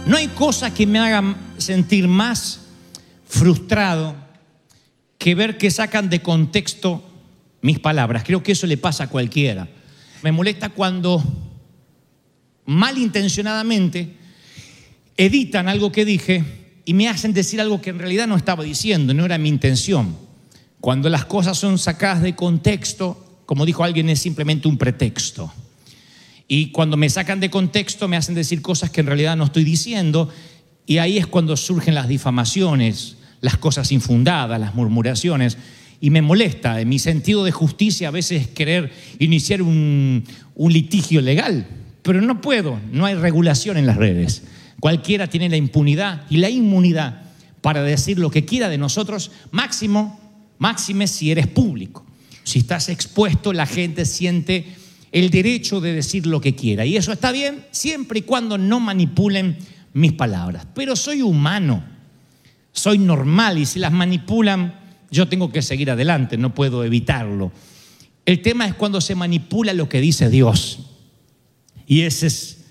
No hay cosa que me haga sentir más frustrado que ver que sacan de contexto mis palabras. Creo que eso le pasa a cualquiera. Me molesta cuando malintencionadamente editan algo que dije y me hacen decir algo que en realidad no estaba diciendo, no era mi intención. Cuando las cosas son sacadas de contexto, como dijo alguien, es simplemente un pretexto. Y cuando me sacan de contexto me hacen decir cosas que en realidad no estoy diciendo, y ahí es cuando surgen las difamaciones, las cosas infundadas, las murmuraciones, y me molesta. En mi sentido de justicia a veces querer iniciar un litigio legal, pero no puedo, no hay regulación en las redes. Cualquiera tiene la impunidad y la inmunidad para decir lo que quiera de nosotros, máxime si eres público. Si estás expuesto, la gente siente el derecho de decir lo que quiera. Y eso está bien siempre y cuando no manipulen mis palabras. Pero soy humano, soy normal, y si las manipulan, yo tengo que seguir adelante, no puedo evitarlo. El tema es cuando se manipula lo que dice Dios. Y eso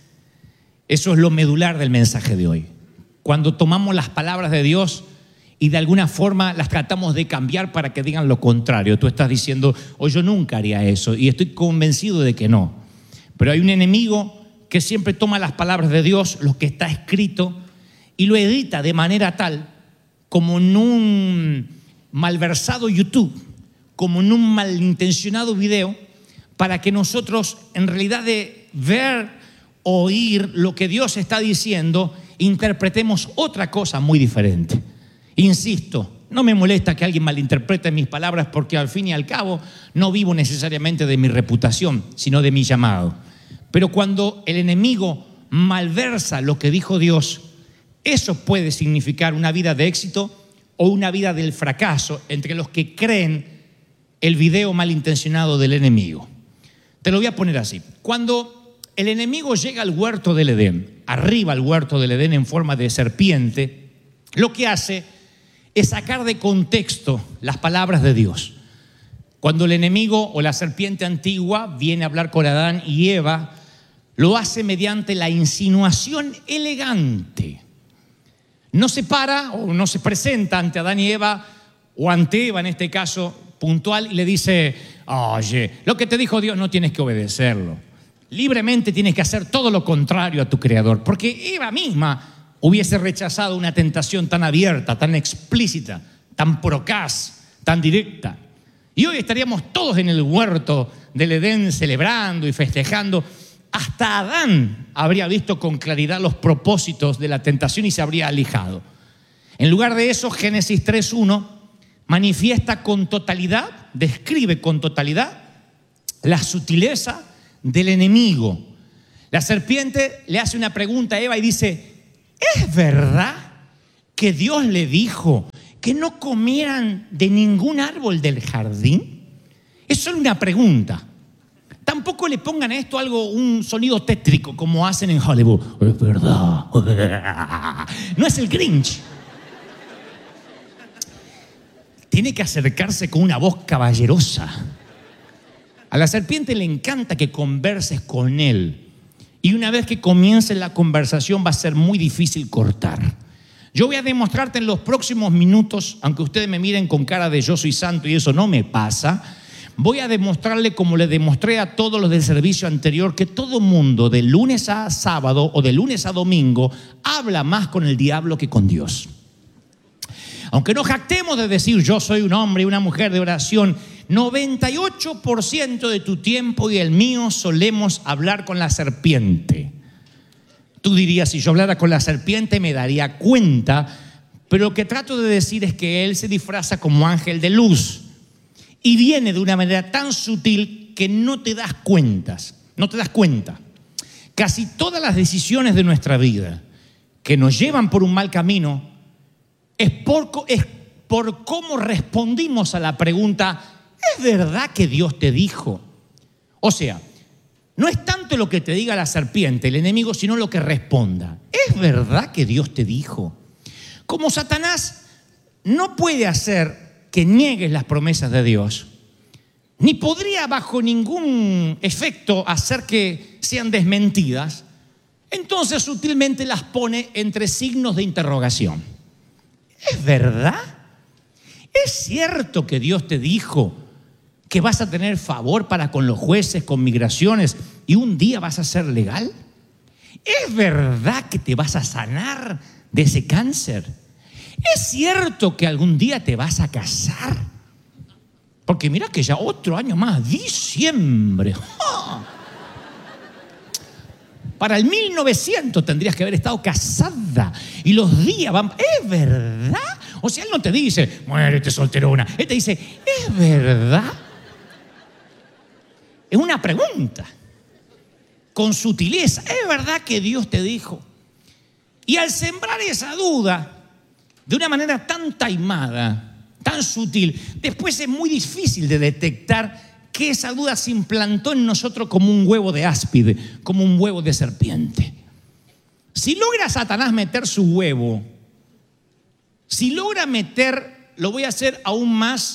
es lo medular del mensaje de hoy. Cuando tomamos las palabras de Dios y de alguna forma las tratamos de cambiar para que digan lo contrario. Tú estás diciendo, yo nunca haría eso, y estoy convencido de que no. Pero hay un enemigo que siempre toma las palabras de Dios, lo que está escrito, y lo edita de manera tal, como en un malversado YouTube, como en un malintencionado video, para que nosotros, en realidad de ver, oír lo que Dios está diciendo, interpretemos otra cosa muy diferente. Insisto, no me molesta que alguien malinterprete mis palabras, porque al fin y al cabo no vivo necesariamente de mi reputación, sino de mi llamado. Pero cuando el enemigo malversa lo que dijo Dios, eso puede significar una vida de éxito o una vida del fracaso entre los que creen el video malintencionado del enemigo. Te lo voy a poner así. Cuando el enemigo llega al huerto del Edén, arriba al huerto del Edén en forma de serpiente, lo que hace es sacar de contexto las palabras de Dios. Cuando el enemigo o la serpiente antigua viene a hablar con Adán y Eva, lo hace mediante la insinuación elegante. No se para o no se presenta ante Adán y Eva, o ante Eva en este caso puntual, y le dice, oye, lo que te dijo Dios no tienes que obedecerlo. Libremente tienes que hacer todo lo contrario a tu Creador, porque Eva misma hubiese rechazado una tentación tan abierta, tan explícita, tan procaz, tan directa. Y hoy estaríamos todos en el huerto del Edén celebrando y festejando. Hasta Adán habría visto con claridad los propósitos de la tentación y se habría alejado. En lugar de eso, Génesis 3:1 manifiesta con totalidad, describe con totalidad la sutileza del enemigo. La serpiente le hace una pregunta a Eva y dice, ¿es verdad que Dios le dijo que no comieran de ningún árbol del jardín? Es solo una pregunta. Tampoco le pongan a esto un sonido tétrico como hacen en Hollywood. Es verdad. No es el Grinch. Tiene que acercarse con una voz caballerosa. A la serpiente le encanta que converses con él. Y una vez que comience la conversación va a ser muy difícil cortar. Yo voy a demostrarte en los próximos minutos, aunque ustedes me miren con cara de yo soy santo y eso no me pasa, voy a demostrarle, como le demostré a todos los del servicio anterior, que todo mundo de lunes a sábado o de lunes a domingo habla más con el diablo que con Dios. Aunque nos jactemos de decir yo soy un hombre y una mujer de oración, 98% de tu tiempo y el mío solemos hablar con la serpiente. Tú dirías, si yo hablara con la serpiente me daría cuenta, pero lo que trato de decir es que él se disfraza como ángel de luz y viene de una manera tan sutil que no te das cuenta. Casi todas las decisiones de nuestra vida que nos llevan por un mal camino es por cómo respondimos a la pregunta, ¿es verdad que Dios te dijo? O sea, no es tanto lo que te diga la serpiente, el enemigo, sino lo que responda. ¿Es verdad que Dios te dijo? Como Satanás no puede hacer que niegues las promesas de Dios, ni podría bajo ningún efecto hacer que sean desmentidas, Entonces sutilmente las pone entre signos de interrogación. ¿Es verdad? ¿Es cierto que Dios te dijo que vas a tener favor para con los jueces, con migraciones, y un día vas a ser legal? ¿Es verdad que te vas a sanar de ese cáncer? ¿Es cierto que algún día te vas a casar? Porque mira que ya otro año más, diciembre. ¡Oh! Para el 1900 tendrías que haber estado casada y los días van... ¿Es verdad? O sea, él no te dice, muérete solterona. Él te dice, ¿es verdad? Es una pregunta con sutileza. ¿Es verdad que Dios te dijo? Y al sembrar esa duda de una manera tan taimada, tan sutil, después es muy difícil de detectar que esa duda se implantó en nosotros como un huevo de áspide, como un huevo de serpiente. Si logra Satanás meter su huevo, si logra meter, lo voy a hacer aún más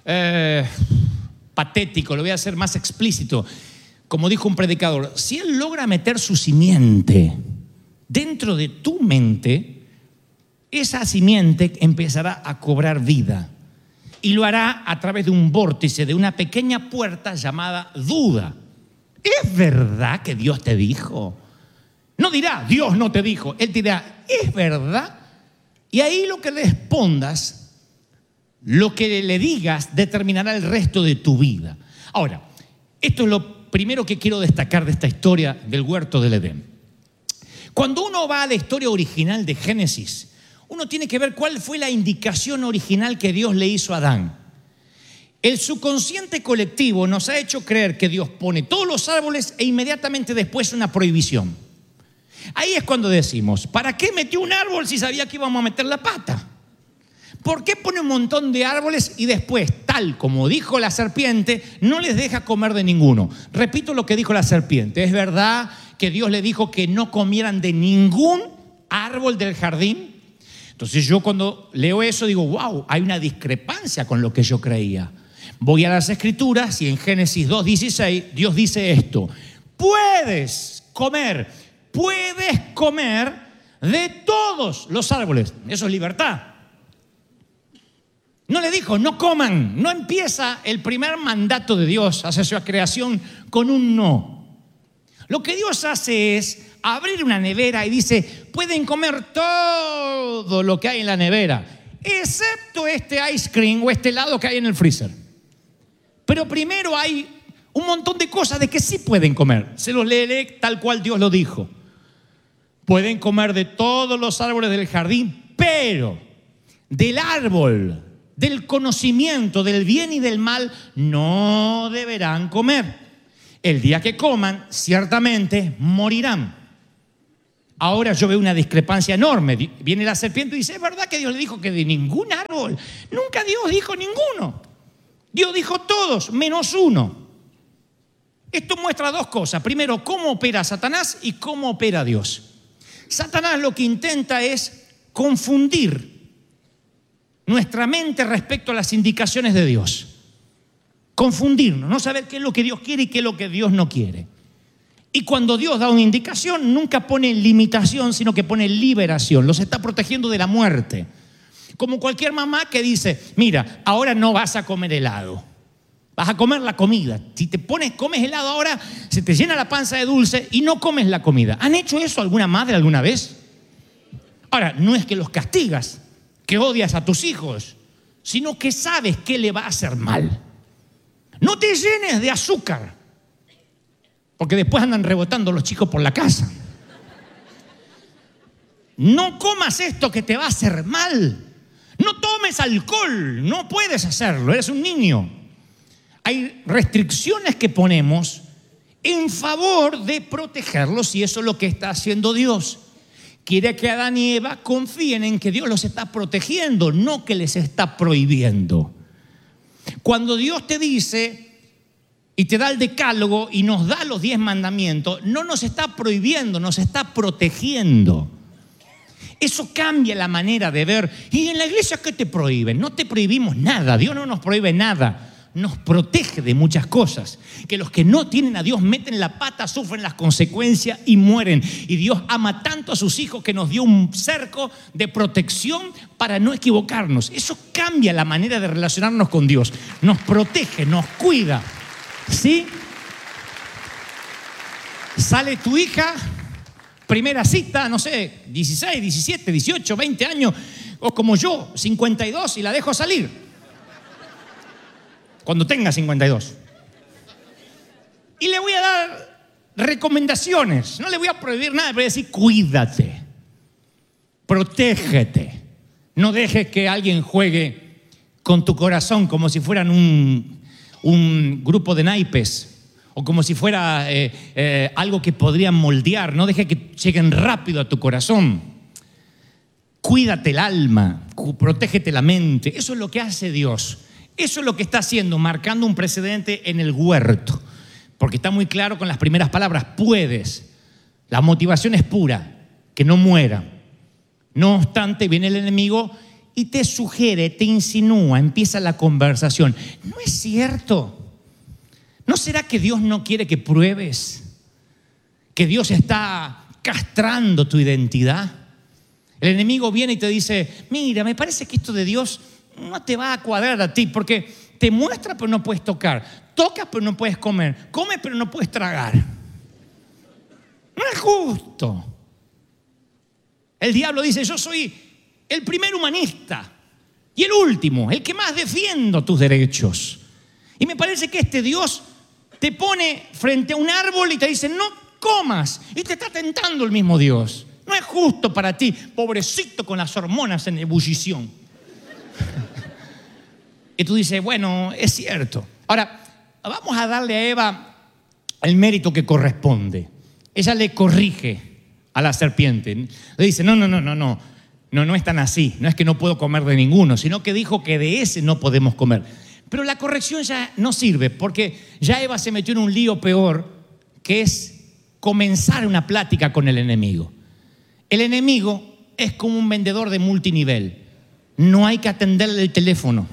patético, lo voy a hacer más explícito, como dijo un predicador, si él logra meter su simiente dentro de tu mente, esa simiente empezará a cobrar vida. Y lo hará a través de un vórtice, de una pequeña puerta llamada duda. ¿Es verdad que Dios te dijo? No dirá, Dios no te dijo. Él dirá, ¿es verdad? Y ahí lo que respondas, lo que le digas, determinará el resto de tu vida. Ahora, esto es lo primero que quiero destacar de esta historia del huerto del Edén. Cuando uno va a la historia original de Génesis, uno tiene que ver cuál fue la indicación original que Dios le hizo a Adán. El subconsciente colectivo nos ha hecho creer que Dios pone todos los árboles e inmediatamente después una prohibición. Ahí es cuando decimos, ¿para qué metió un árbol si sabía que íbamos a meter la pata? ¿Por qué pone un montón de árboles y después, tal como dijo la serpiente, no les deja comer de ninguno? Repito lo que dijo la serpiente. ¿Es verdad que Dios le dijo que no comieran de ningún árbol del jardín? Entonces yo cuando leo eso digo, wow, hay una discrepancia con lo que yo creía. Voy a las Escrituras y en Génesis 2:16 Dios dice esto: puedes comer de todos los árboles. Eso es libertad. No le dijo, no coman. No empieza el primer mandato de Dios hacia su creación con un no. Lo que Dios hace es abrir una nevera y dice, pueden comer todo lo que hay en la nevera, excepto este ice cream o este helado que hay en el freezer. Pero primero hay un montón de cosas de que sí pueden comer. Se los leeré tal cual Dios lo dijo. Pueden comer de todos los árboles del jardín, pero del árbol del conocimiento del bien y del mal no deberán comer. El día que coman, ciertamente morirán. Ahora yo veo una discrepancia enorme. Viene la serpiente y dice, ¿es verdad que Dios le dijo que de ningún árbol? Nunca Dios dijo ninguno. Dios dijo todos, menos uno. Esto muestra dos cosas. Primero, cómo opera Satanás y cómo opera Dios. Satanás lo que intenta es confundir nuestra mente respecto a las indicaciones de Dios. Confundirnos, no saber qué es lo que Dios quiere y qué es lo que Dios no quiere. Y cuando Dios da una indicación, nunca pone limitación, sino que pone liberación. Los está protegiendo de la muerte. Como cualquier mamá que dice, mira, ahora no vas a comer helado. Vas a comer la comida. Si te comes helado ahora, se te llena la panza de dulce y no comes la comida. ¿Han hecho eso alguna madre alguna vez? Ahora, no es que los castigas, que odias a tus hijos, sino que sabes que le va a hacer mal. No te llenes de azúcar, porque después andan rebotando los chicos por la casa. No comas esto que te va a hacer mal. No tomes alcohol, no puedes hacerlo, eres un niño. Hay restricciones que ponemos en favor de protegerlos y eso es lo que está haciendo Dios. Quiere que Adán y Eva confíen en que Dios los está protegiendo, no que les está prohibiendo. Cuando Dios te dice y te da el decálogo y nos da los 10 mandamientos, no nos está prohibiendo, nos está protegiendo. Eso cambia la manera de ver. ¿Y en la iglesia qué te prohíben? No te prohibimos nada, Dios no nos prohíbe nada. nos protege de muchas cosas. Que los que no tienen a Dios meten la pata, sufren las consecuencias y mueren. Y Dios ama tanto a sus hijos que nos dio un cerco de protección para no equivocarnos. Eso cambia la manera de relacionarnos con Dios. Nos protege, nos cuida. ¿Sí? Sale tu hija, primera cita, no sé, 16, 17, 18, 20 años, o como yo, 52, y la dejo salir. Cuando tenga 52. Y le voy a dar recomendaciones. No le voy a prohibir nada, pero voy a decir, cuídate, protégete. No dejes que alguien juegue con tu corazón como si fueran un grupo de naipes. O como si fuera algo que podrían moldear. No dejes que lleguen rápido a tu corazón. Cuídate el alma, protégete la mente. Eso es lo que hace Dios. Eso es lo que está haciendo, marcando un precedente en el huerto. Porque está muy claro con las primeras palabras, puedes. La motivación es pura, que no muera. No obstante, viene el enemigo y te sugiere, te insinúa, empieza la conversación. ¿No es cierto? ¿No será que Dios no quiere que pruebes? ¿Que Dios está castrando tu identidad? El enemigo viene y te dice, mira, me parece que esto de Dios no te va a cuadrar a ti, porque te muestra pero no puedes tocar, tocas pero no puedes comer, comes pero no puedes tragar. No es justo. El diablo dice, yo soy el primer humanista y el último, el que más defiendo tus derechos. Y me parece que este Dios te pone frente a un árbol y te dice, no comas. Y te está tentando el mismo Dios. No es justo para ti, pobrecito con las hormonas en ebullición. Y tú dices, bueno, es cierto. Ahora, vamos a darle a Eva el mérito que corresponde. Ella le corrige a la serpiente. Le dice, no es tan así. No es que no puedo comer de ninguno, sino que dijo que de ese no podemos comer. Pero la corrección ya no sirve, porque ya Eva se metió en un lío peor, que es comenzar una plática con el enemigo. El enemigo es como un vendedor de multinivel. No hay que atenderle el teléfono.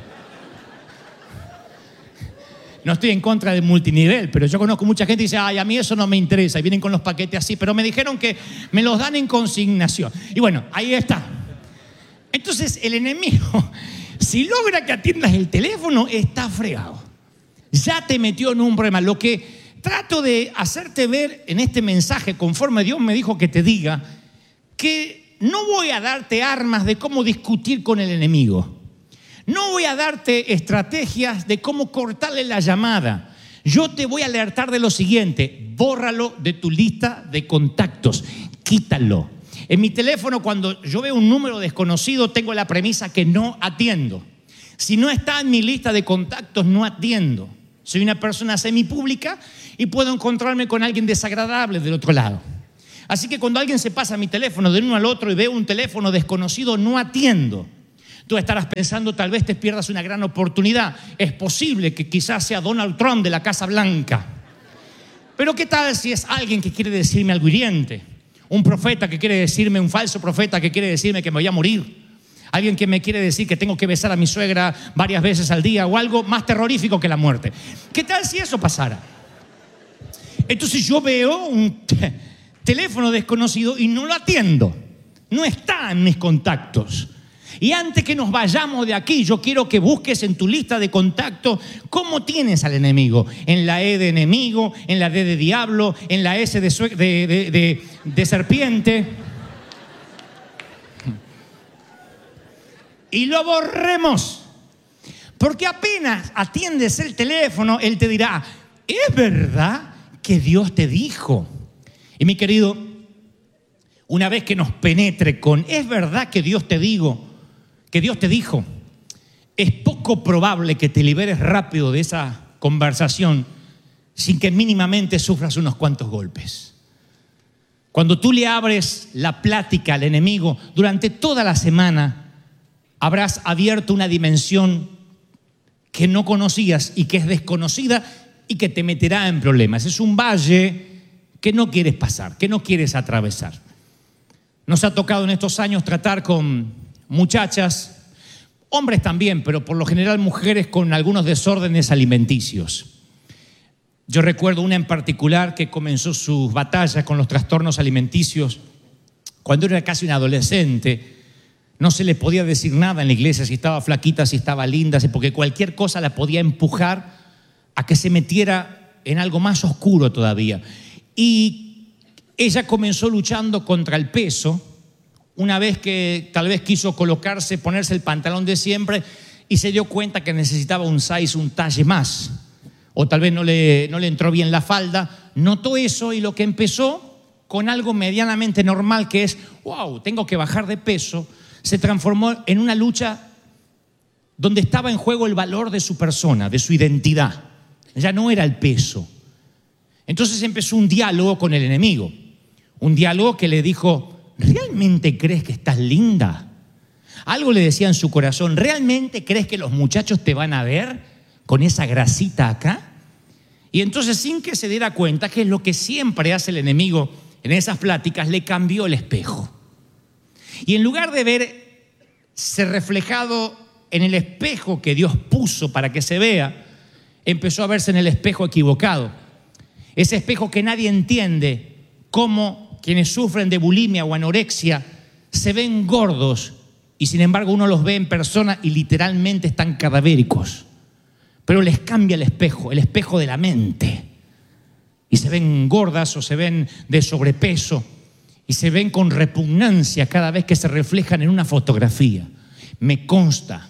No estoy en contra del multinivel, pero yo conozco mucha gente que dice, ay, a mí eso no me interesa, y vienen con los paquetes así, pero me dijeron que me los dan en consignación. Y bueno, ahí está. Entonces el enemigo, si logra que atiendas el teléfono, está fregado. Ya te metió en un problema. Lo que trato de hacerte ver en este mensaje, conforme Dios me dijo que te diga, que no voy a darte armas de cómo discutir con el enemigo. No voy a darte estrategias de cómo cortarle la llamada. Yo te voy a alertar de lo siguiente: bórralo de tu lista de contactos, quítalo. En mi teléfono, cuando yo veo un número desconocido, tengo la premisa que no atiendo. Si no está en mi lista de contactos, no atiendo. Soy una persona semipública y puedo encontrarme con alguien desagradable del otro lado. Así que cuando alguien se pasa mi teléfono de uno al otro y veo un teléfono desconocido, no atiendo. Tú estarás pensando, tal vez te pierdas una gran oportunidad. Es posible que quizás sea Donald Trump de la Casa Blanca. Pero ¿qué tal si es alguien que quiere decirme algo hiriente? Un profeta que quiere decirme, un falso profeta que quiere decirme que me voy a morir. Alguien que me quiere decir que tengo que besar a mi suegra varias veces al día, o algo más terrorífico que la muerte. ¿Qué tal si eso pasara? Entonces yo veo un teléfono desconocido y no lo atiendo. No está en mis contactos. Y antes que nos vayamos de aquí, yo quiero que busques en tu lista de contactos cómo tienes al enemigo. En la E de enemigo, en la D de diablo, en la S de serpiente. Y lo borremos. Porque apenas atiendes el teléfono, él te dirá, ¿es verdad que Dios te dijo? Y mi querido, una vez que nos penetre con, ¿es verdad que Dios te digo? Que Dios te dijo, es poco probable que te liberes rápido de esa conversación sin que mínimamente sufras unos cuantos golpes. Cuando tú le abres la plática al enemigo, durante toda la semana habrás abierto una dimensión que no conocías y que es desconocida y que te meterá en problemas. Es un valle que no quieres pasar, que no quieres atravesar. Nos ha tocado en estos años tratar con muchachas Hombres también, pero por lo general mujeres con algunos desórdenes alimenticios. Yo recuerdo una en particular que comenzó sus batallas con los trastornos alimenticios cuando era casi un adolescente. No se le podía decir nada en la iglesia, si estaba flaquita, si estaba linda, porque cualquier cosa la podía empujar a que se metiera en algo más oscuro todavía. Y ella comenzó luchando contra el peso, una vez que tal vez quiso ponerse el pantalón de siempre y se dio cuenta que necesitaba un talle más. O tal vez no le entró bien la falda, notó eso y lo que empezó con algo medianamente normal que es, wow, tengo que bajar de peso, se transformó en una lucha donde estaba en juego el valor de su persona, de su identidad. Ya no era el peso. Entonces empezó un diálogo con el enemigo, un diálogo que le dijo, ¿realmente crees que estás linda? Algo le decía en su corazón, ¿realmente crees que los muchachos te van a ver con esa grasita acá? Y entonces, sin que se diera cuenta, que es lo que siempre hace el enemigo en esas pláticas, le cambió el espejo. Y en lugar de verse reflejado en el espejo que Dios puso para que se vea, empezó a verse en el espejo equivocado. Ese espejo que nadie entiende, cómo quienes sufren de bulimia o anorexia se ven gordos y sin embargo uno los ve en persona y literalmente están cadavéricos. Pero les cambia el espejo de la mente. Y se ven gordas o se ven de sobrepeso y se ven con repugnancia cada vez que se reflejan en una fotografía. Me consta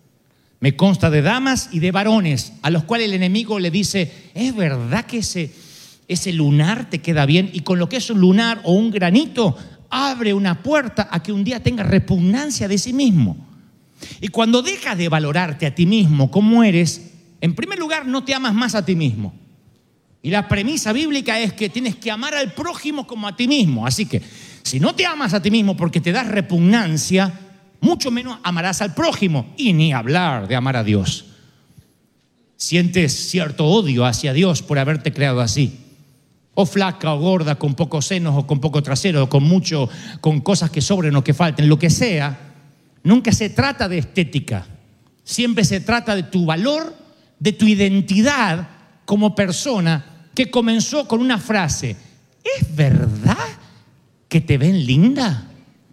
de damas y de varones a los cuales el enemigo le dice, ¿es verdad que ese lunar te queda bien? Y con lo que es un lunar o un granito, abre una puerta a que un día tengas repugnancia de sí mismo. Y cuando dejas de valorarte a ti mismo como eres, en primer lugar no te amas más a ti mismo. Y la premisa bíblica es que tienes que amar al prójimo como a ti mismo. Así que si no te amas a ti mismo porque te das repugnancia, mucho menos amarás al prójimo. Y ni hablar de amar a Dios. Sientes cierto odio hacia Dios por haberte creado así. O flaca o gorda, con pocos senos o con poco trasero, o con cosas que sobren o que falten, lo que sea. Nunca se trata de estética. Siempre se trata de tu valor, de tu identidad como persona, que comenzó con una frase, ¿es verdad que te ven linda?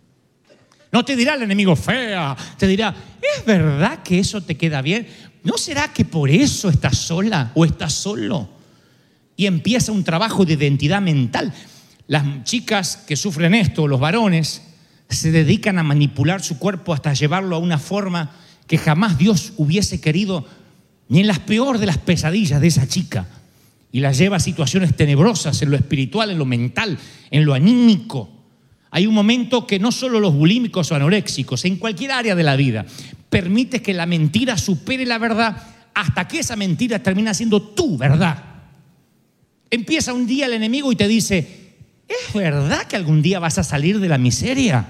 No te dirá el enemigo fea, te dirá, ¿es verdad que eso te queda bien? ¿No será que por eso estás sola o estás solo? Y empieza un trabajo de identidad mental. Las chicas que sufren esto, los varones, se dedican a manipular su cuerpo hasta llevarlo a una forma que jamás Dios hubiese querido, ni en las peores de las pesadillas de esa chica. Y la lleva a situaciones tenebrosas en lo espiritual, en lo mental, en lo anímico. Hay un momento que no solo los bulímicos o anoréxicos, en cualquier área de la vida, permite que la mentira supere la verdad hasta que esa mentira termina siendo tu verdad. Empieza un día el enemigo y te dice, ¿es verdad que algún día vas a salir de la miseria?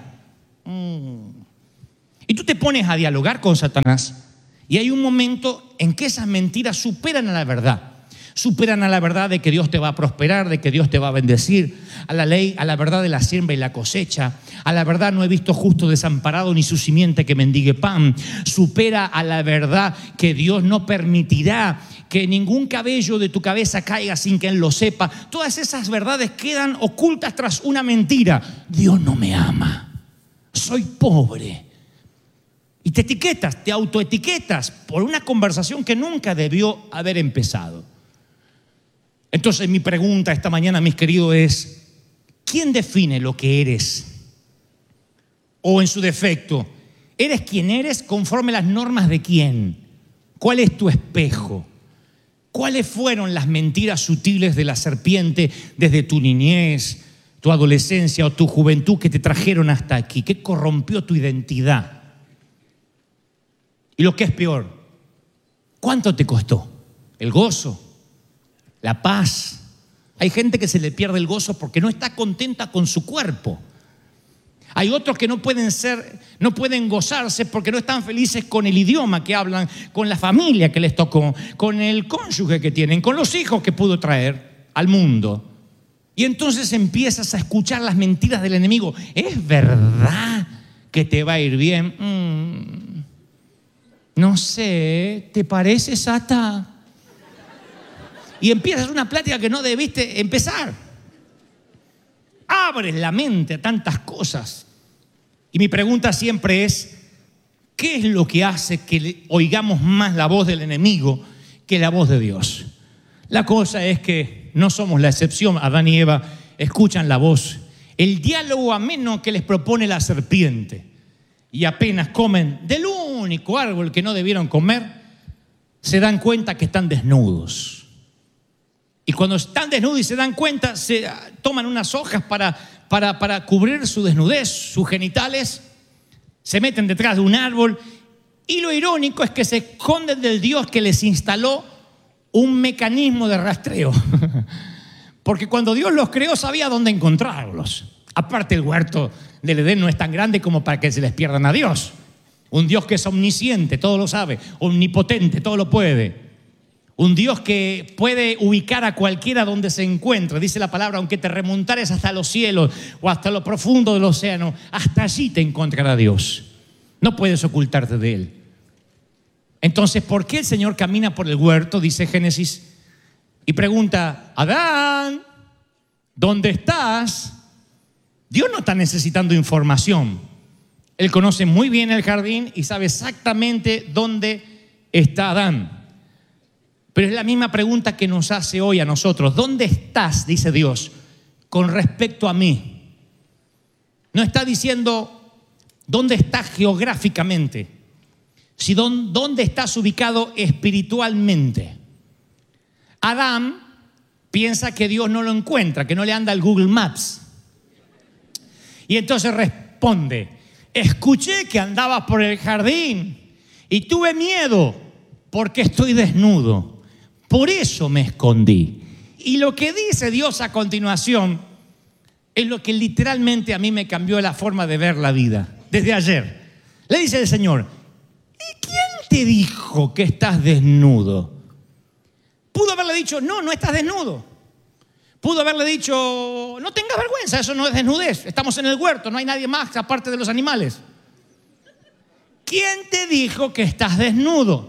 Y tú te pones a dialogar con Satanás y hay un momento en que esas mentiras superan a la verdad. Superan a la verdad de que Dios te va a prosperar, de que Dios te va a bendecir, a la verdad de la siembra y la cosecha, a la verdad no he visto justo desamparado ni su simiente que mendigue pan. Supera a la verdad que Dios no permitirá que ningún cabello de tu cabeza caiga sin que Él lo sepa. Todas esas verdades quedan ocultas tras una mentira. Dios no me ama, soy pobre. Y te etiquetas, te autoetiquetas por una conversación que nunca debió haber empezado. Entonces mi pregunta esta mañana, mis queridos, es ¿quién define lo que eres? O en su defecto, ¿eres quien eres conforme a las normas de quién? ¿Cuál es tu espejo? ¿Cuáles fueron las mentiras sutiles de la serpiente desde tu niñez, tu adolescencia o tu juventud que te trajeron hasta aquí? ¿Qué corrompió tu identidad? Y lo que es peor, ¿cuánto te costó? El gozo, la paz. Hay gente que se le pierde el gozo porque no está contenta con su cuerpo. Hay otros que no pueden gozarse porque no están felices con el idioma que hablan, con la familia que les tocó, con el cónyuge que tienen, con los hijos que pudo traer al mundo. Y entonces empiezas a escuchar las mentiras del enemigo. ¿Es verdad que te va a ir bien? No sé, ¿te parece, Sata? Y empiezas una plática que no debiste empezar. Abres la mente a tantas cosas. Y mi pregunta siempre es, ¿qué es lo que hace que oigamos más la voz del enemigo que la voz de Dios? La cosa es que no somos la excepción. Adán y Eva escuchan la voz, el diálogo ameno que les propone la serpiente. Y apenas comen del único árbol que no debieron comer, se dan cuenta que están desnudos. Y cuando están desnudos y se dan cuenta, se toman unas hojas para cubrir su desnudez, sus genitales, se meten detrás de un árbol. Y lo irónico es que se esconden del Dios que les instaló un mecanismo de rastreo. Porque cuando Dios los creó sabía dónde encontrarlos. Aparte, el huerto del Edén no es tan grande como para que se les pierdan a Dios. Un Dios que es omnisciente, todo lo sabe, omnipotente, todo lo puede. Un Dios que puede ubicar a cualquiera donde se encuentre. Dice la palabra, aunque te remontares hasta los cielos o hasta lo profundo del océano, hasta allí te encontrará Dios. No puedes ocultarte de Él. Entonces, ¿por qué el Señor camina por el huerto? Dice Génesis, y pregunta, Adán, ¿dónde estás? Dios no está necesitando información. Él conoce muy bien el jardín y sabe exactamente dónde está Adán. Pero es la misma pregunta que nos hace hoy a nosotros. ¿Dónde estás, dice Dios, con respecto a mí? No está diciendo dónde estás geográficamente, sino dónde estás ubicado espiritualmente. Adán piensa que Dios no lo encuentra, que no le anda el Google Maps. Y entonces responde, escuché que andabas por el jardín y tuve miedo porque estoy desnudo. Por eso me escondí. Y lo que dice Dios a continuación es lo que literalmente a mí me cambió la forma de ver la vida. Desde ayer. Le dice el Señor, ¿y quién te dijo que estás desnudo? Pudo haberle dicho, no estás desnudo. Pudo haberle dicho, no tengas vergüenza, eso no es desnudez. Estamos en el huerto, no hay nadie más aparte de los animales. ¿Quién te dijo que estás desnudo?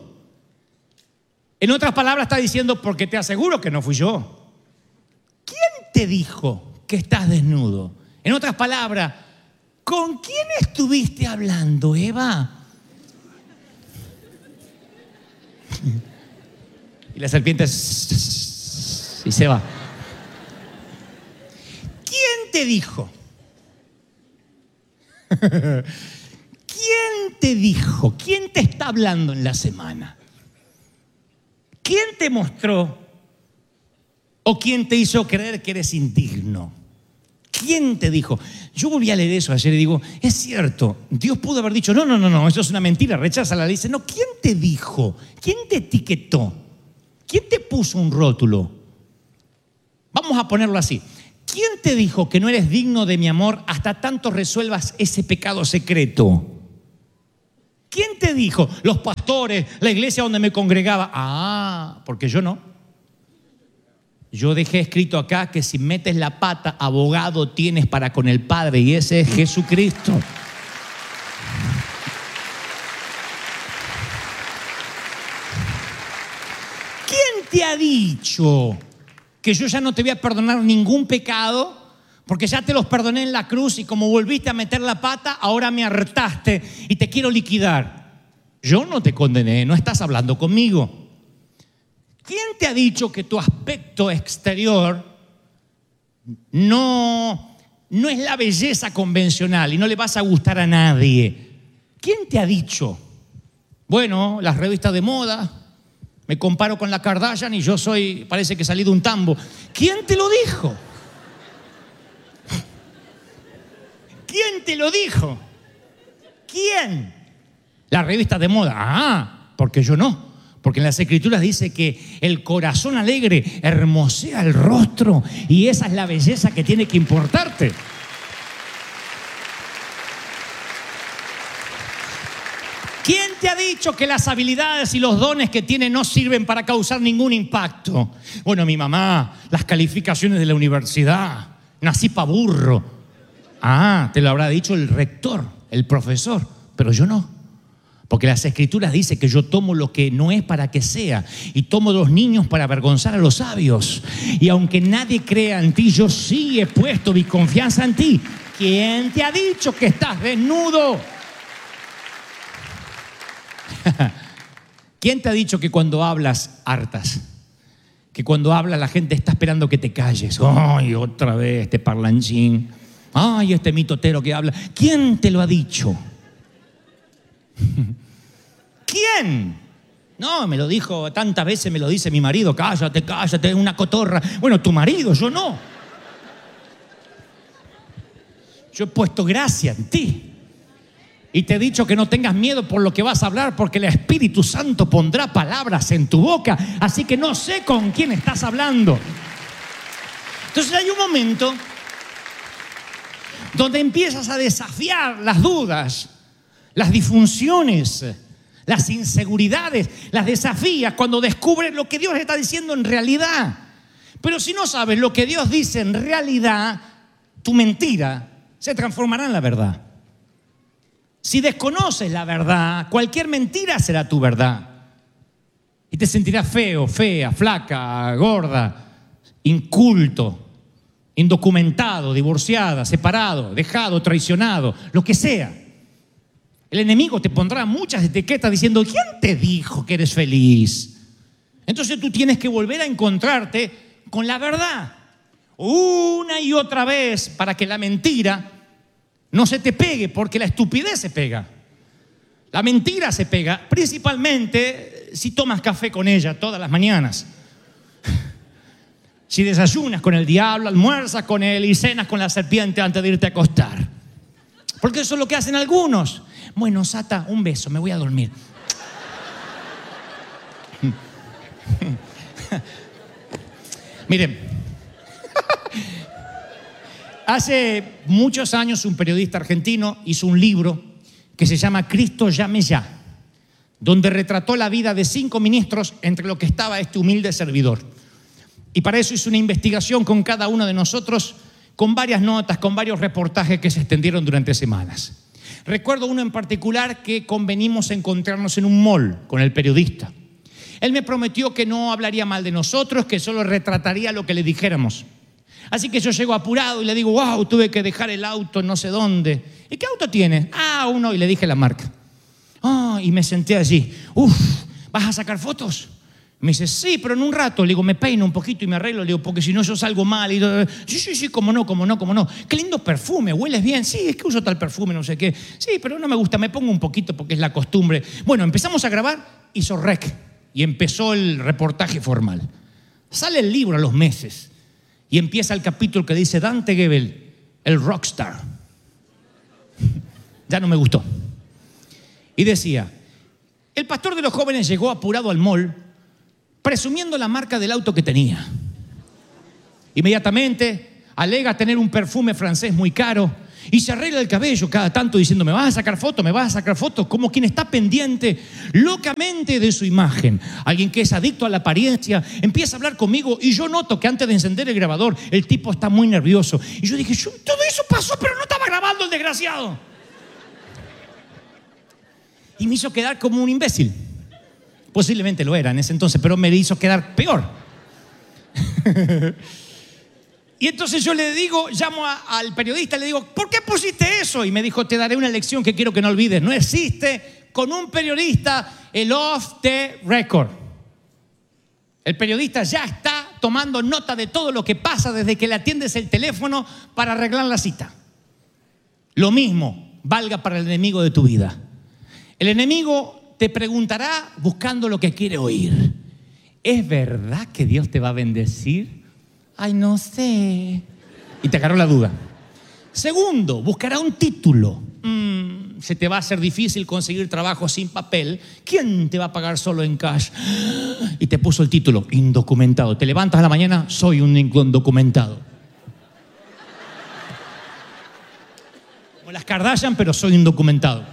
En otras palabras está diciendo, porque te aseguro que no fui yo. ¿Quién te dijo que estás desnudo? En otras palabras, ¿con quién estuviste hablando, Eva? Y la serpiente y se va. ¿Quién te dijo? ¿Quién te dijo? ¿Quién te está hablando en la semana? ¿Quién te mostró o quién te hizo creer que eres indigno? ¿Quién te dijo? Yo volví a leer eso ayer y digo, es cierto, Dios pudo haber dicho, no, eso es una mentira, recházala. Le dice, no, ¿quién te dijo? ¿Quién te etiquetó? ¿Quién te puso un rótulo? Vamos a ponerlo así. ¿Quién te dijo que no eres digno de mi amor hasta tanto resuelvas ese pecado secreto? ¿Quién te dijo? Los pastores, la iglesia donde me congregaba. Porque yo no. Yo dejé escrito acá que si metes la pata, abogado tienes para con el Padre, y ese es Jesucristo. ¿Quién te ha dicho que yo ya no te voy a perdonar ningún pecado? Porque ya te los perdoné en la cruz y como volviste a meter la pata, ahora me hartaste y te quiero liquidar. Yo no te condené, no estás hablando conmigo. ¿Quién te ha dicho que tu aspecto exterior no es la belleza convencional y no le vas a gustar a nadie? ¿Quién te ha dicho? Bueno, las revistas de moda, me comparo con la Kardashian y yo parece que salí de un tambo. ¿Quién te lo dijo? ¿Quién te lo dijo? ¿Quién? La revista de moda. Porque yo no. Porque en las Escrituras dice que el corazón alegre hermosea el rostro y esa es la belleza que tiene que importarte. ¿Quién te ha dicho que las habilidades y los dones que tiene no sirven para causar ningún impacto? Bueno, mi mamá, las calificaciones de la universidad, nací pa' burro. Te lo habrá dicho el rector, el profesor, pero yo no. Porque las Escrituras dicen que yo tomo lo que no es para que sea y tomo los niños para avergonzar a los sabios. Y aunque nadie crea en ti, yo sí he puesto mi confianza en ti. ¿Quién te ha dicho que estás desnudo? ¿Quién te ha dicho que cuando hablas hartas? Que cuando hablas la gente está esperando que te calles. Ay, otra vez este parlanchín. Ay, este mitotero que habla. ¿Quién te lo ha dicho? ¿Quién? No, me lo dijo tantas veces, me lo dice mi marido. Cállate, cállate, es una cotorra. Bueno, tu marido, yo no. Yo he puesto gracia en ti. Y te he dicho que no tengas miedo por lo que vas a hablar, porque el Espíritu Santo pondrá palabras en tu boca. Así que no sé con quién estás hablando. Entonces hay un momento donde empiezas a desafiar las dudas, las disfunciones, las inseguridades, las desafías cuando descubres lo que Dios está diciendo en realidad. Pero si no sabes lo que Dios dice en realidad, tu mentira se transformará en la verdad. Si desconoces la verdad, cualquier mentira será tu verdad. Y te sentirás feo, fea, flaca, gorda, inculto, indocumentado, divorciada, separado, dejado, traicionado, lo que sea. El enemigo te pondrá muchas etiquetas diciendo, ¿quién te dijo que eres feliz? Entonces tú tienes que volver a encontrarte con la verdad una y otra vez para que la mentira no se te pegue, porque la estupidez se pega. La mentira se pega, principalmente si tomas café con ella todas las mañanas. Si desayunas con el diablo, almuerzas con él y cenas con la serpiente antes de irte a acostar. Porque eso es lo que hacen algunos. Bueno, Sata, un beso, me voy a dormir. Miren, hace muchos años un periodista argentino hizo un libro que se llama Cristo llame ya, donde retrató la vida de 5 ministros entre los que estaba este humilde servidor. Y para eso hizo una investigación con cada uno de nosotros, con varias notas, con varios reportajes que se extendieron durante semanas. Recuerdo uno en particular que convenimos encontrarnos en un mall con el periodista. Él me prometió que no hablaría mal de nosotros, que solo retrataría lo que le dijéramos. Así que yo llego apurado y le digo, wow, tuve que dejar el auto no sé dónde. ¿Y qué auto tienes? Ah, uno, y le dije la marca. Y me senté allí. ¿Vas a sacar fotos? Me dice, sí, pero en un rato. Le digo, me peino un poquito y me arreglo. Le digo, porque si no yo salgo mal. Y sí, cómo no. Qué lindo perfume, hueles bien. Sí, es que uso tal perfume, no sé qué. Sí, pero no me gusta, me pongo un poquito porque es la costumbre. Bueno, empezamos a grabar, hizo rec. Y empezó el reportaje formal. Sale el libro a los meses. Y empieza el capítulo que dice Dante Gebel, el rockstar. Ya no me gustó. Y decía, el pastor de los jóvenes llegó apurado al mall presumiendo la marca del auto que tenía. Inmediatamente alega tener un perfume francés muy caro y se arregla el cabello cada tanto diciendo, ¿me vas a sacar fotos? Como quien está pendiente locamente de su imagen. Alguien que es adicto a la apariencia empieza a hablar conmigo y yo noto que antes de encender el grabador el tipo está muy nervioso. Y yo dije, todo eso pasó, pero no estaba grabando el desgraciado. Y me hizo quedar como un imbécil. Posiblemente lo era en ese entonces, pero me hizo quedar peor. Y entonces yo le digo, llamo al periodista, le digo, ¿por qué pusiste eso? Y me dijo, te daré una lección que quiero que no olvides. No existe con un periodista el off the record. El periodista ya está tomando nota de todo lo que pasa desde que le atiendes el teléfono para arreglar la cita. Lo mismo valga para el enemigo de tu vida. El enemigo te preguntará buscando lo que quiere oír. ¿Es verdad que Dios te va a bendecir? Ay, no sé. Y te agarró la duda. Segundo, buscará un título. Se te va a hacer difícil conseguir trabajo sin papel. ¿Quién te va a pagar solo en cash? Y te puso el título, indocumentado. Te levantas a la mañana, soy un indocumentado. Como las Kardashian, pero soy indocumentado.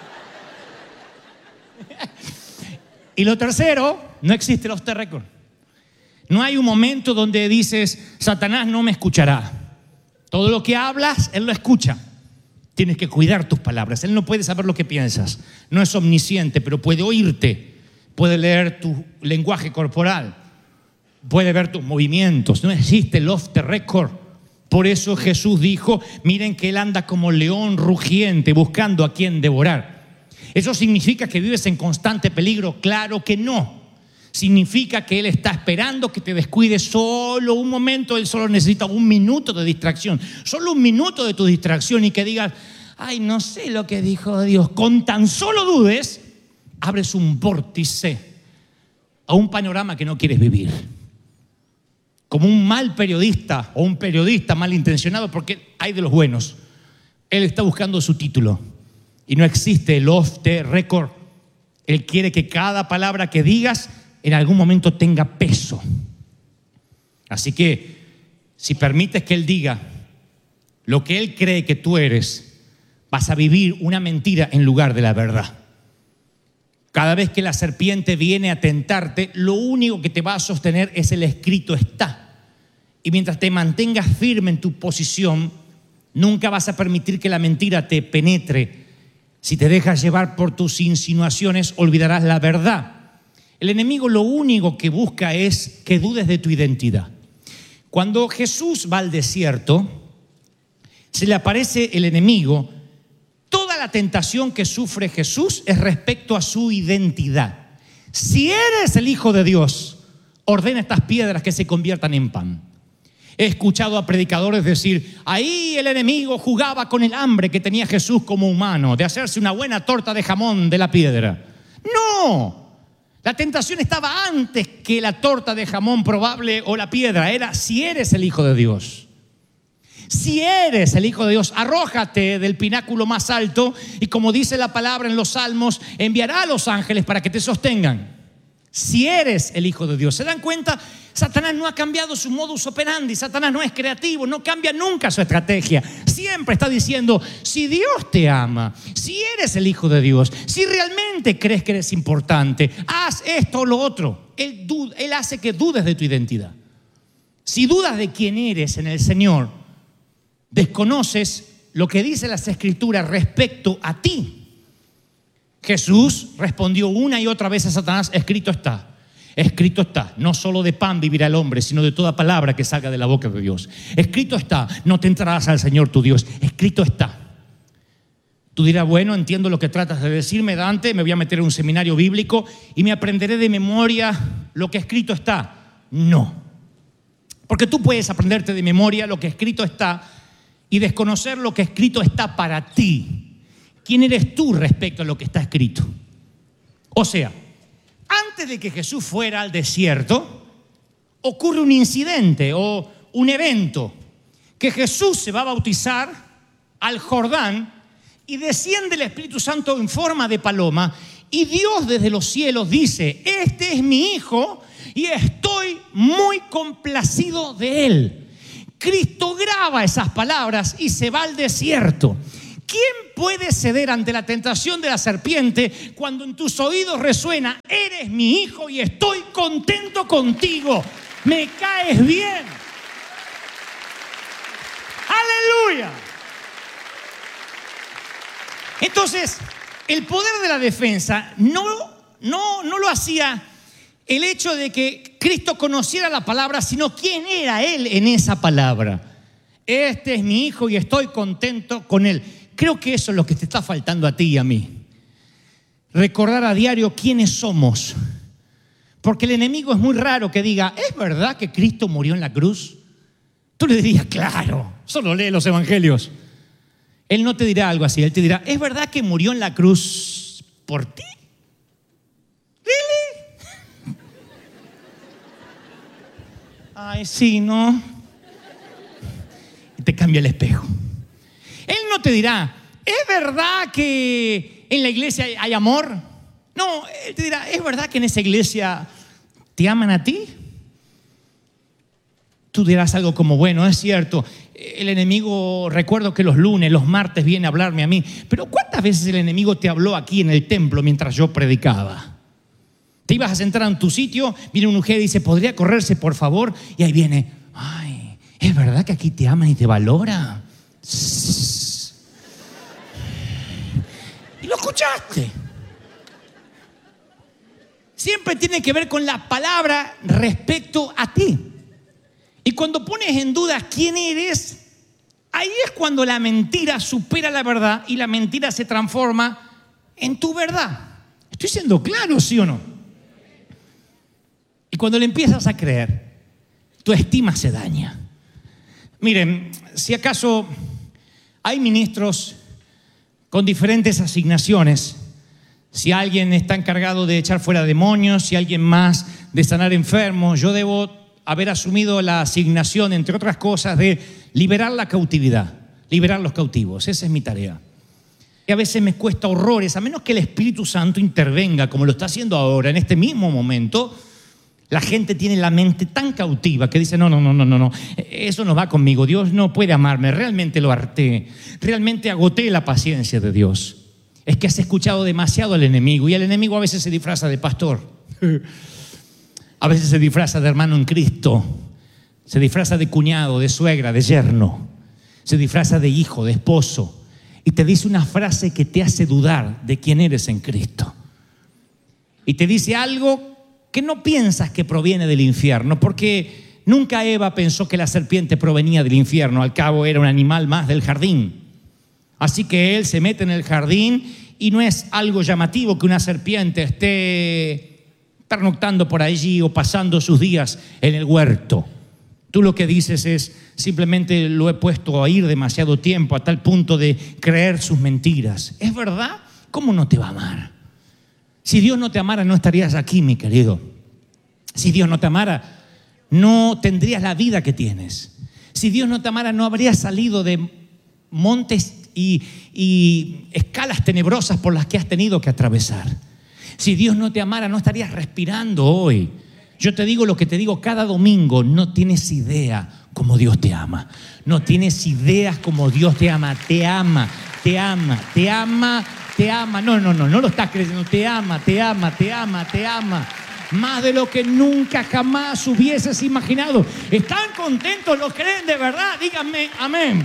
Y lo tercero, no existe el off the record. No hay un momento donde dices, Satanás no me escuchará. Todo lo que hablas, él lo escucha. Tienes que cuidar tus palabras. Él no puede saber lo que piensas. No es omnisciente, pero puede oírte. Puede leer tu lenguaje corporal. Puede ver tus movimientos. No existe el off the record. Por eso Jesús dijo, miren que Él anda como león rugiente buscando a quien devorar. ¿Eso significa que vives en constante peligro? Claro que no. Significa que Él está esperando que te descuides solo un momento. Él solo necesita un minuto de distracción. Solo un minuto de tu distracción y que digas, ay, no sé lo que dijo Dios. Con tan solo dudes, abres un vórtice a un panorama que no quieres vivir. Como un mal periodista o un periodista malintencionado, porque hay de los buenos. Él está buscando su título y no existe el off the record. Él quiere que cada palabra que digas en algún momento tenga peso. Así que si permites que Él diga lo que Él cree que tú eres, vas a vivir una mentira en lugar de la verdad. Cada vez que la serpiente viene a tentarte, lo único que te va a sostener es el escrito está. Y mientras te mantengas firme en tu posición, nunca vas a permitir que la mentira te penetre. Si te dejas llevar por tus insinuaciones, olvidarás la verdad. El enemigo lo único que busca es que dudes de tu identidad. Cuando Jesús va al desierto, se le aparece el enemigo. Toda la tentación que sufre Jesús es respecto a su identidad. Si eres el Hijo de Dios, ordena estas piedras que se conviertan en pan. He escuchado a predicadores decir, ahí el enemigo jugaba con el hambre que tenía Jesús como humano, de hacerse una buena torta de jamón de la piedra. ¡No! La tentación estaba antes que la torta de jamón probable o la piedra. Era si eres el Hijo de Dios. Si eres el Hijo de Dios, arrójate del pináculo más alto y como dice la palabra en los Salmos, enviará a los ángeles para que te sostengan. Si eres el Hijo de Dios. ¿Se dan cuenta? Satanás no ha cambiado su modus operandi. Satanás no es creativo, no cambia nunca su estrategia. Siempre está diciendo, si Dios te ama, si eres el Hijo de Dios, si realmente crees que eres importante, haz esto o lo otro. Él hace que dudes de tu identidad. Si dudas de quién eres en el Señor, desconoces lo que dice las Escrituras respecto a ti. Jesús respondió una y otra vez a Satanás, escrito está. Escrito está, no solo de pan vivirá el hombre, sino de toda palabra que salga de la boca de Dios. Escrito está, no te entrarás al Señor tu Dios. Escrito está. Tú dirás, bueno, entiendo lo que tratas de decirme, Dante, me voy a meter en un seminario bíblico y me aprenderé de memoria lo que escrito está. No. Porque tú puedes aprenderte de memoria lo que escrito está y desconocer lo que escrito está para ti. ¿Quién eres tú respecto a lo que está escrito? O sea, antes de que Jesús fuera al desierto, ocurre un incidente o un evento, que Jesús se va a bautizar al Jordán y desciende el Espíritu Santo en forma de paloma y Dios desde los cielos dice, este es mi Hijo y estoy muy complacido de Él. Cristo graba esas palabras y se va al desierto. ¿Quién puede ceder ante la tentación de la serpiente cuando en tus oídos resuena, eres mi Hijo y estoy contento contigo, me caes bien? ¡Aleluya! Entonces, el poder de la defensa no lo hacía el hecho de que Cristo conociera la palabra, sino quién era Él en esa palabra. Este es mi Hijo y estoy contento con Él. Creo que eso es lo que te está faltando a ti y a mí. Recordar a diario quiénes somos. Porque el enemigo es muy raro que diga, ¿es verdad que Cristo murió en la cruz? Tú le dirías, claro, solo lee los evangelios. Él no te dirá algo así, él te dirá, ¿es verdad que murió en la cruz por ti? ¿Really? Ay, sí, ¿no? Y te cambia el espejo. Él no te dirá, ¿es verdad que en la iglesia hay amor? No, él te dirá, ¿es verdad que en esa iglesia te aman a ti? Tú dirás algo como, bueno, es cierto, el enemigo, recuerdo que los lunes, los martes viene a hablarme a mí, pero ¿cuántas veces el enemigo te habló aquí en el templo mientras yo predicaba? Te ibas a sentar en tu sitio, viene una mujer y dice, ¿podría correrse por favor? Y ahí viene, ay, ¿es verdad que aquí te aman y te valoran? Y lo escuchaste. Siempre tiene que ver con la palabra respecto a ti. Y cuando pones en duda quién eres, ahí es cuando la mentira supera la verdad y la mentira se transforma en tu verdad. ¿Estoy siendo claro, sí o no? Y cuando le empiezas a creer, tu estima se daña. Miren, si acaso hay ministros con diferentes asignaciones, si alguien está encargado de echar fuera demonios, si alguien más de sanar enfermos, yo debo haber asumido la asignación, entre otras cosas, de liberar la cautividad, liberar los cautivos. Esa es mi tarea. Y a veces me cuesta horrores, a menos que el Espíritu Santo intervenga, como lo está haciendo ahora, en este mismo momento. La gente tiene la mente tan cautiva que dice, no, eso no va conmigo, Dios no puede amarme, realmente lo harté, realmente agoté la paciencia de Dios. Es que has escuchado demasiado al enemigo, y el enemigo a veces se disfraza de pastor, a veces se disfraza de hermano en Cristo, se disfraza de cuñado, de suegra, de yerno, se disfraza de hijo, de esposo, y te dice una frase que te hace dudar de quién eres en Cristo. Y te dice algo que no piensas que proviene del infierno, porque nunca Eva pensó que la serpiente provenía del infierno, al cabo era un animal más del jardín. Así que él se mete en el jardín y no es algo llamativo que una serpiente esté pernoctando por allí o pasando sus días en el huerto. Tú lo que dices es, simplemente lo he puesto a ir demasiado tiempo a tal punto de creer sus mentiras. ¿Es verdad? ¿Cómo no te va a amar? Si Dios no te amara, no estarías aquí, mi querido. Si Dios no te amara, no tendrías la vida que tienes. Si Dios no te amara, no habrías salido de montes y escalas tenebrosas por las que has tenido que atravesar. Si Dios no te amara, no estarías respirando hoy. Yo te digo lo que te digo cada domingo, no tienes idea cómo Dios te ama. No tienes ideas cómo Dios te ama. Te ama, te ama, te ama, te ama. No lo estás creyendo. Te ama, te ama, te ama, te ama. Más de lo que nunca jamás hubieses imaginado. ¿Están contentos? ¿Lo creen de verdad? Díganme amén.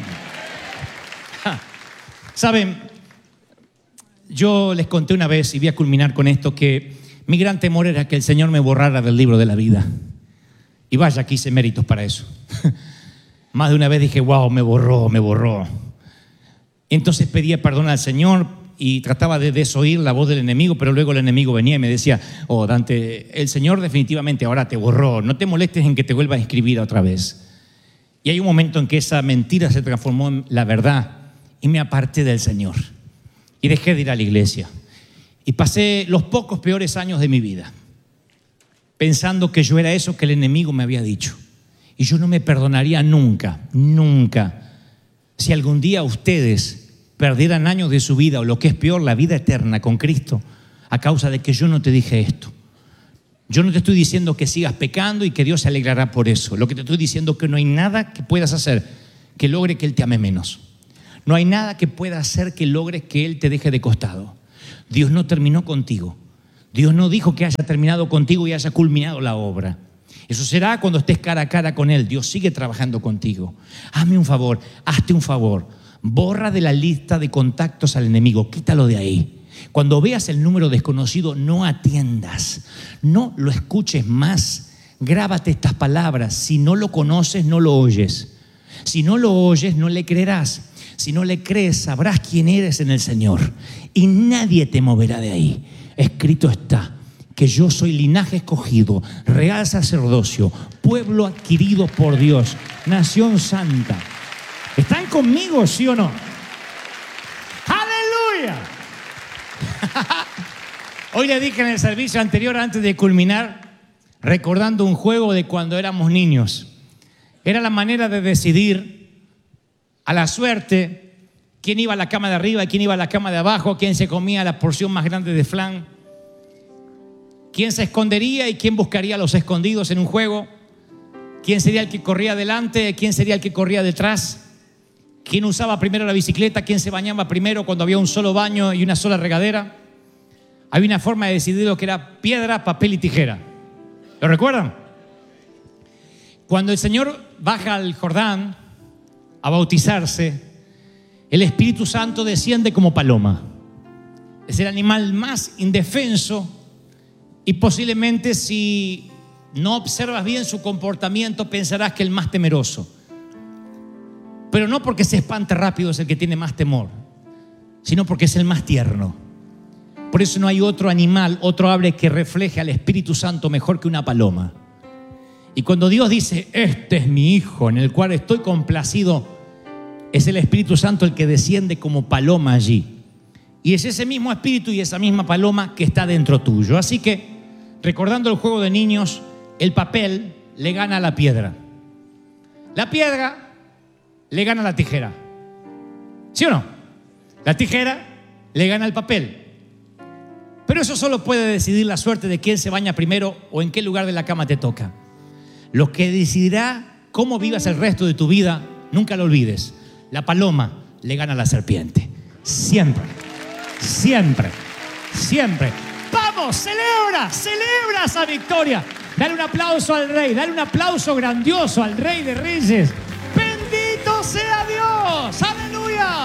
Saben, yo les conté una vez, y voy a culminar con esto, que mi gran temor era que el Señor me borrara del libro de la vida. Y vaya que hice méritos para eso. Más de una vez dije, wow, me borró. Entonces pedía perdón al Señor y trataba de desoír la voz del enemigo, pero luego el enemigo venía y me decía, oh Dante, el Señor definitivamente ahora te borró, no te molestes en que te vuelva a escribir otra vez. Y hay un momento en que esa mentira se transformó en la verdad y me aparté del Señor y dejé de ir a la iglesia. Y pasé los pocos peores años de mi vida pensando que yo era eso que el enemigo me había dicho. Y yo no me perdonaría nunca si algún día ustedes perdieran años de su vida, o lo que es peor, la vida eterna con Cristo, a causa de que yo no te dije esto. Yo no te estoy diciendo que sigas pecando y que Dios se alegrará por eso. Lo que te estoy diciendo es que no hay nada que puedas hacer que logre que Él te ame menos. No hay nada que pueda hacer que logre que Él te deje de costado. Dios no terminó contigo. Dios no dijo que haya terminado contigo y haya culminado la obra. Eso será cuando estés cara a cara con Él. Dios sigue trabajando contigo. Hazme un favor, hazte un favor. Borra de la lista de contactos al enemigo. Quítalo de ahí. Cuando veas el número desconocido, no atiendas. No lo escuches más. Grábate estas palabras. Si no lo conoces, no lo oyes. Si no lo oyes, no le creerás. Si no le crees, sabrás quién eres en el Señor. Y nadie te moverá de ahí. Escrito está que yo soy linaje escogido, real sacerdocio, pueblo adquirido por Dios, nación santa. ¿Están conmigo, sí o no? ¡Aleluya! Hoy le dije en el servicio anterior, antes de culminar, recordando un juego de cuando éramos niños. Era la manera de decidir a la suerte quién iba a la cama de arriba y quién iba a la cama de abajo, quién se comía la porción más grande de flan, quién se escondería y quién buscaría a los escondidos en un juego, quién sería el que corría adelante, quién sería el que corría detrás, quién usaba primero la bicicleta, quién se bañaba primero cuando había un solo baño y una sola regadera. Había una forma de decidir lo que era piedra, papel y tijera. ¿Lo recuerdan? Cuando el Señor baja al Jordán a bautizarse, el Espíritu Santo desciende como paloma. Es el animal más indefenso y posiblemente si no observas bien su comportamiento pensarás que el más temeroso. Pero no porque se espante rápido es el que tiene más temor, sino porque es el más tierno. Por eso no hay otro animal, otro ave que refleje al Espíritu Santo mejor que una paloma. Y cuando Dios dice, este es mi Hijo en el cual estoy complacido, es el Espíritu Santo el que desciende como paloma allí. Y es ese mismo Espíritu y esa misma paloma que está dentro tuyo. Así que, recordando el juego de niños, el papel le gana a la piedra. La piedra le gana a la tijera. ¿Sí o no? La tijera le gana al papel. Pero eso solo puede decidir la suerte de quién se baña primero o en qué lugar de la cama te toca. Lo que decidirá cómo vivas el resto de tu vida, nunca lo olvides. La paloma le gana a la serpiente. Siempre, siempre, siempre. ¡Vamos! ¡Celebra! ¡Celebra esa victoria! Dale un aplauso al Rey. Dale un aplauso grandioso al Rey de Reyes. ¡Bendito sea Dios! ¡Aleluya!